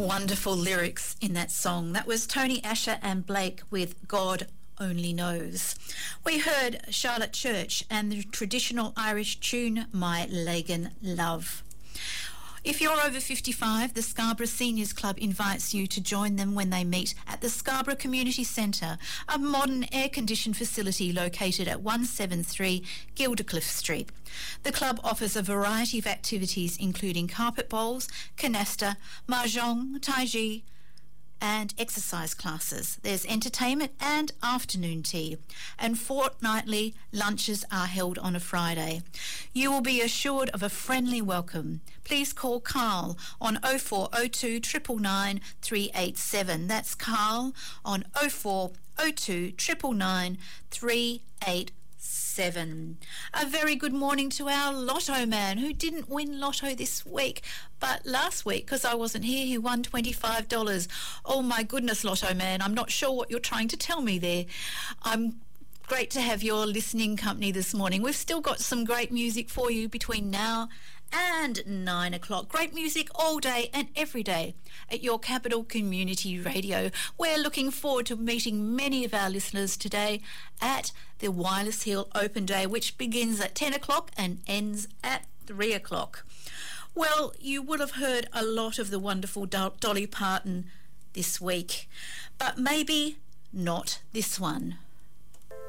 wonderful lyrics in that song. That was Tony Asher and Blake with God Only Knows. We heard Charlotte Church and the traditional Irish tune My Lagan Love. If you're over 55, the Scarborough Seniors Club invites you to join them when they meet at the Scarborough Community Centre, a modern air-conditioned facility located at 173 Gildercliff Street. The club offers a variety of activities including carpet bowls, canasta, mahjong, tai chi, and exercise classes. There's entertainment and afternoon tea, and fortnightly lunches are held on a Friday. You will be assured of a friendly welcome. Please call Carl on 0402 999 387. That's Carl on 0402 999 387. A very good morning to our Lotto man who didn't win Lotto this week, but last week, because I wasn't here, he won $25. Oh my goodness, Lotto man, I'm not sure what you're trying to tell me there. I'm great to have your listening company this morning. We've still got some great music for you between now and 9 o'clock. Great music all day and every day at your Capital Community Radio. We're looking forward to meeting many of our listeners today at the Wireless Hill Open Day, which begins at 10 o'clock and ends at 3 o'clock. Well, you would have heard a lot of the wonderful Dolly Parton this week, but maybe not this one.